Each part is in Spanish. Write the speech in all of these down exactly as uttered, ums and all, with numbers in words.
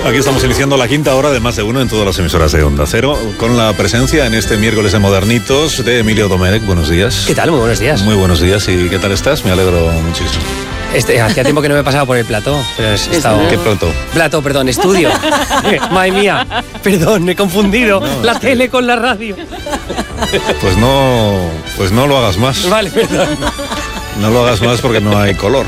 Aquí estamos iniciando la quinta hora de Más de Uno en todas las emisoras de Onda Cero, con la presencia en este miércoles de Modernitos de Emilio Domenech. Buenos días. ¿Qué tal? Muy buenos días. Muy buenos días. ¿Y qué tal estás? Me alegro muchísimo. Este, hacía tiempo que no me pasaba por el plató. Pero he estado... ¿Qué plató? Plató, perdón, estudio. Madre mía, perdón, me he confundido. No, la tele con la radio. Pues no, pues no lo hagas más. Vale, perdón. No lo hagas más porque no hay color.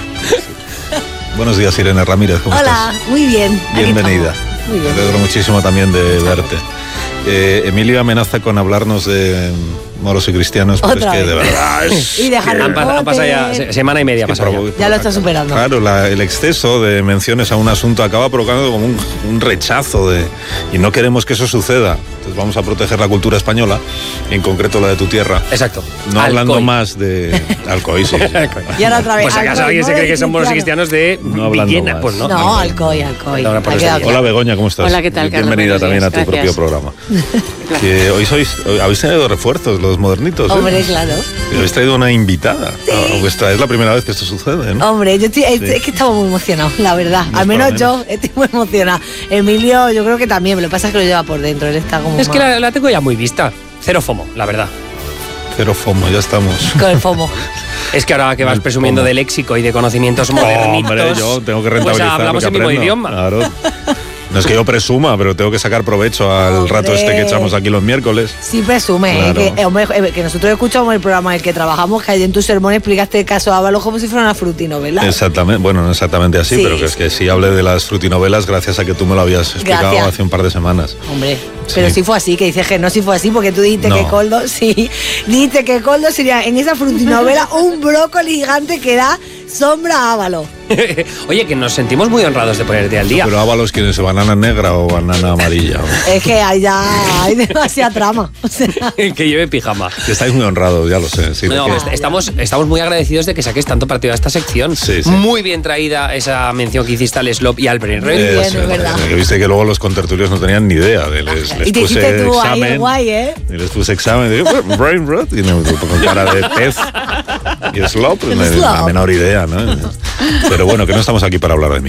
Buenos días, Irene Ramírez, ¿cómo Hola, estás? muy bien. Bienvenida. Muy bien. Me alegro muchísimo también de verte. Eh, Emilio amenaza con hablarnos de moros y cristianos, pero Otra es que vez. de verdad es... Y de Harry Han, pa- han pasado ya se- semana y media. Sí, pasado ya. provo- Ya lo está superando. Claro, la- el exceso de menciones a un asunto acaba provocando como un, un rechazo de, y no queremos que eso suceda. Entonces vamos a proteger la cultura española, en concreto la de tu tierra. Exacto. No hablando Alcoy. más de Alcoy, sí. Y ahora otra vez. Pues acaso Alcoy, alguien se moros cree y que son moros y cristianos. cristianos de No hablando Villena. más. Pues no. No, Alcoy, Alcoy. Perdona por Ha eso. quedado claro. Hola Begoña, ¿cómo estás? Hola, ¿qué tal, Carlos? Bienvenida Buenos también a días, tu gracias. propio programa. Que hoy sois, hoy habéis tenido refuerzos, los modernitos. ¿eh? Hombre, claro. Y habéis traído una invitada. Ah, vuestra- es la primera vez que esto sucede, ¿no? Hombre, yo estoy, es, Sí. es que estamos muy emocionados, la verdad. No Al es menos para yo estoy muy emocionada. Emilio, yo creo que también. Lo que pasa es que lo lleva por dentro. Él está como Es que más la, la tengo ya muy vista. Cero FOMO, la verdad. Pero FOMO, ya estamos. con el FOMO. Es que ahora que vas El presumiendo FOMO. de léxico y de conocimientos modernitos, Hombre, yo tengo que pues rentabilizar hablamos lo el que mismo aprendo. idioma. Claro. No es que yo presuma, pero tengo que sacar provecho al Hombre. rato este que echamos aquí los miércoles. Sí presume, ¿eh? Claro. que, eh, hombre, eh, que nosotros escuchamos el programa en el que trabajamos, que ayer en tu sermón explicaste el caso de Ábalos como si fuera una frutinovela. Exactamente, bueno, no exactamente así, Sí. pero que es que sí hablé de las frutinovelas gracias a que tú me lo habías explicado Gracias. hace un par de semanas. Hombre, Sí. pero sí fue así, que dices que no, sí fue así, porque tú dijiste No. que Coldo, sí, dijiste que Coldo sería en esa frutinovela un brócoli gigante que da sombra a Ávalo. Oye, que nos sentimos muy honrados de ponerte al día. Pero Ábalos, ¿quién es? ¿Banana negra o banana amarilla? Es que hay ya hay demasiada trama. O sea, Que lleve pijama. Que estáis muy honrados, ya lo sé. Sí, No, que- est- estamos, estamos muy agradecidos de que saques tanto partido a esta sección. Sí, sí. Muy bien traída esa mención que hiciste al Slop y al Brain Muy Red. bien, Eso, es verdad. que viste que luego los contertulios no tenían ni idea. De les, les y te puse hiciste tú ahí examen. el guay, ¿eh? Y les puse examen y digo, brain rot, y me con cara de pez. Y slop, pues, no, Slop. la menor idea, ¿no? Pero bueno, que no estamos aquí para hablar de mí.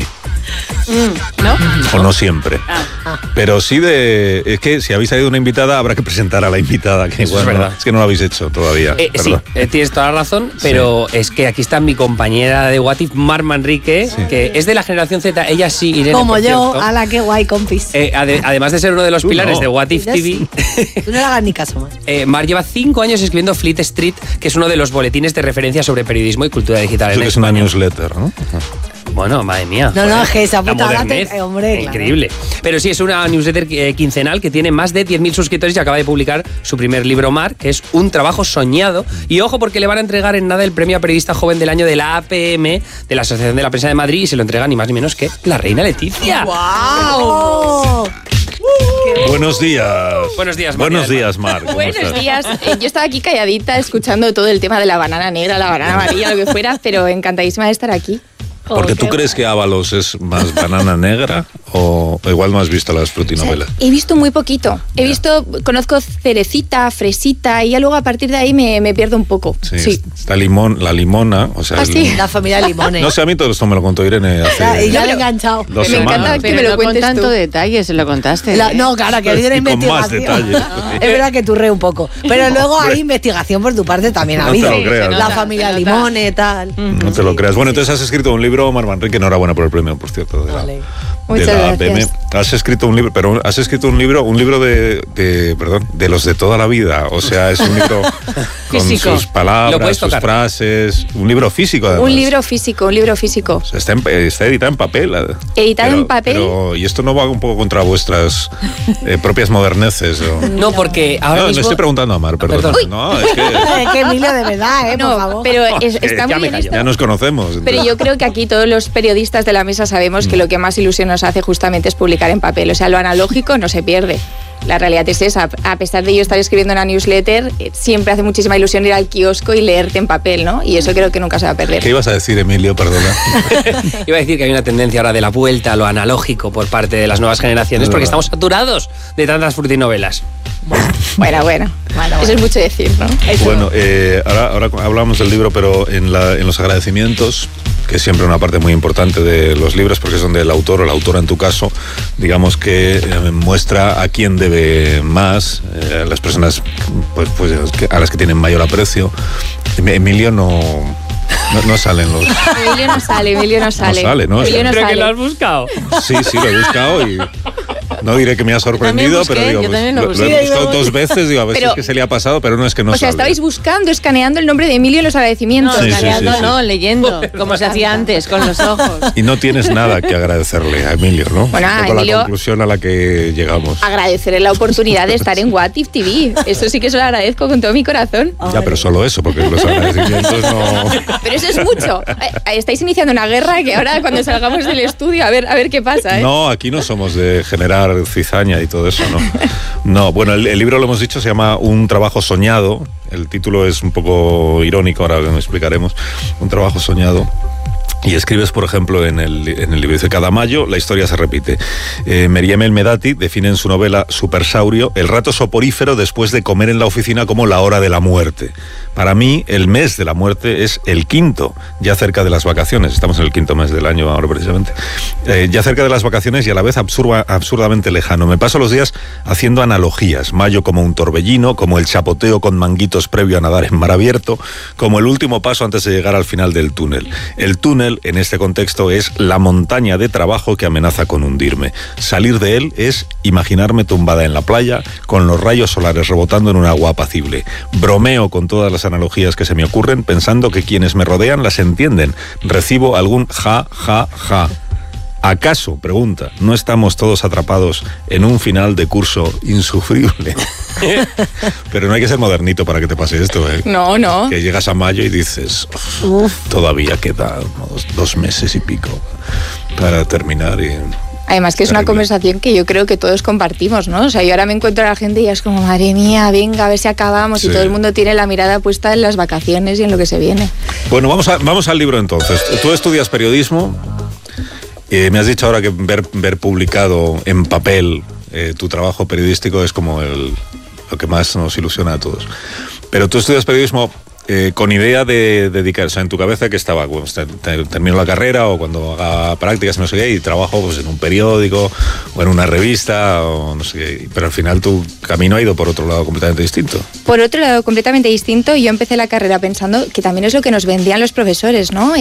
¿No? O no siempre. Ah. Pero sí de... Es que si habéis traído una invitada, habrá que presentar a la invitada. Que Eso igual es no- verdad. es que no lo habéis hecho todavía. Eh, sí, perdón. eh, tienes toda la razón, pero es que aquí está mi compañera de What If, Mar Manrique, que es de la generación Z, ella sí, Irene, Como por yo, cierto. a la que guay, compis. Eh, ade- además de ser uno de los Tú pilares no. de What If Yo T V, sí. Tú no le hagas ni caso más. eh, Mar lleva cinco años escribiendo Fleet Street, que es uno de los boletines de referencia sobre periodismo y cultura digital. Eso en que es una España. newsletter, ¿no? Bueno, madre mía. No, no, joder, es que esa la puta hora te- modernez, eh, hombre, claro. increíble. Pero sí, es una newsletter eh, quincenal que tiene más de diez mil suscriptores y acaba de publicar su primer libro, Mar, que es un trabajo soñado. Y ojo, porque le van a entregar en nada el premio a periodista joven del año de la A P M, de la Asociación de la Prensa de Madrid, y se lo entrega ni más ni menos que la reina Leticia. ¡Wow! Buenos días. Buenos días, María Buenos del Mar. días, Mar. ¿Cómo Buenos estás? días. Eh, yo estaba aquí calladita escuchando todo el tema de la banana negra, la banana amarilla, lo que fuera, pero encantadísima de estar aquí. Porque tú crees que Ábalos es más banana negra o igual no has visto las frutinovelas. He visto muy poquito. He visto, conozco cerecita, fresita y ya luego a partir de ahí me, me pierdo un poco. Sí, Sí. está limón, la limona, o sea, Ah, el- sí. La familia Limones. no sé, a mí todo esto me lo contó Irene Ya, hace y ya me he enganchado. dos Me encanta semanas. que me lo no con cuentes tanto tú. detalle, se lo contaste. La- ¿eh? no, claro, que ha habido una Y con más investigación. detalles. Es verdad que turré un poco. Pero luego hay investigación por tu parte también ha No te habido. lo creas. La Se nota, familia se nota. Limones, tal. No te lo creas. Bueno, entonces has escrito un libro, Mar Manrique, enhorabuena por el premio, por cierto, de la, Vale. de Muchas la A P M. gracias. Has escrito un libro, pero has escrito un libro, un libro de, de, perdón, de los de toda la vida. O sea, es un libro con Físico. sus Lo palabras, puedes sus tocar. frases, un libro físico además. Un libro físico, un libro físico. O sea, está, en- está editado en papel. Editado Pero- en papel. pero- y esto no va un poco contra vuestras eh, propias moderneces. o- No, porque ahora no, mismo... le estoy preguntando a Mar, perdón. Perdón. No, es que Es que Emilio, de verdad, ¿eh? Por No, favor. pero es- que está ya muy me bien callo. esto. ya nos conocemos. Pero entonces- yo creo que aquí todos los periodistas de la mesa sabemos que lo que más ilusión nos hace justamente es publicar en papel. O sea, lo analógico no se pierde. La realidad es esa. A pesar de yo estar escribiendo una newsletter, eh, siempre hace muchísima ilusión ir al kiosco y leerte en papel, ¿no? Y eso creo que nunca se va a perder. ¿Qué ibas a decir, Emilio? Perdona. Iba a decir que hay una tendencia ahora de la vuelta a lo analógico por parte de las nuevas generaciones, porque estamos saturados de tantas frutinovelas. Bueno, bueno, Bueno, eso bueno. es mucho decir, ¿no? Eso. Bueno, eh, ahora, ahora hablamos del libro, pero en, la, en los agradecimientos, que es siempre una parte muy importante de los libros, porque es donde el autor o la autora, en tu caso, digamos que eh, muestra a quién debe más, eh, a las personas pues, pues, a las que tienen mayor aprecio. Emilio no, no, no salen los... Emilio no sale, Emilio no sale. No sale, ¿no? Emilio no ¿Pero sale. que lo has buscado? Sí, sí, lo he buscado y... No diré que me ha sorprendido, busqué, pero digo, yo también lo lo, lo busqué. he buscado dos veces, digo, a ver Pero- si es que se le ha pasado, pero no es que no O sea, sale. estabais buscando, escaneando el nombre de Emilio en los agradecimientos. No, Sí, sí, escaneando, sí, sí. no, leyendo, como se hacía antes, con los ojos. Y no tienes nada que agradecerle a Emilio, ¿no? Bueno, a Un poco Emilio- la conclusión a la que llegamos. Agradecerle la oportunidad de estar en What If T V. Eso sí que se lo agradezco con todo mi corazón. Ya, pero solo eso, porque los agradecimientos no... Pero eso es mucho. Eh, Estáis iniciando una guerra que ahora cuando salgamos del estudio, a ver, a ver qué pasa, ¿eh? No, aquí no somos de generar cizaña y todo eso, ¿no? No, bueno, el, el libro, lo hemos dicho, se llama Un trabajo soñado. El título es un poco irónico, ahora lo explicaremos. Un trabajo soñado. Y escribes, por ejemplo, en el, en el libro, dice, cada mayo la historia se repite. Eh, Meriem El Medati define en su novela Supersaurio el rato soporífero después de comer en la oficina como la hora de la muerte. Para mí, el mes de la muerte es el quinto, ya cerca de las vacaciones. Estamos en el quinto mes del año ahora, precisamente. Eh, ya cerca de las vacaciones y a la vez absurda, absurdamente lejano. Me paso los días haciendo analogías. Mayo como un torbellino, como el chapoteo con manguitos previo a nadar en mar abierto, como el último paso antes de llegar al final del túnel. El túnel, en este contexto, es la montaña de trabajo que amenaza con hundirme. Salir de él es imaginarme tumbada en la playa, con los rayos solares rebotando en un agua apacible. Bromeo con todas las analogías que se me ocurren, pensando que quienes me rodean las entienden. Recibo algún ja, ja, ja. ¿Acaso, pregunta, no estamos todos atrapados en un final de curso insufrible? Pero no hay que ser modernito para que te pase esto, ¿eh? No, no. Que llegas a mayo y dices, "Uf, todavía queda dos, dos meses y pico para terminar y... Además que es una Terrible. conversación que yo creo que todos compartimos, ¿no? O sea, yo ahora me encuentro a la gente y es como, madre mía, venga, a ver si acabamos. Sí. Y todo el mundo tiene la mirada puesta en las vacaciones y en lo que se viene. Bueno, vamos, a, vamos al libro entonces. Tú estudias periodismo. Eh, me has dicho ahora que ver, ver publicado en papel eh, tu trabajo periodístico es como el, lo que más nos ilusiona a todos. Pero tú estudias periodismo eh, con idea de dedicar, o sea, en tu cabeza que estaba, bueno, te- te- termino la carrera o cuando haga prácticas, no sé qué, y trabajo pues, en un periódico o en una revista, o no sé qué, pero al final tu camino ha ido por otro lado completamente distinto. Por otro lado, completamente distinto, yo empecé la carrera pensando que también es lo que nos vendían los profesores, ¿no?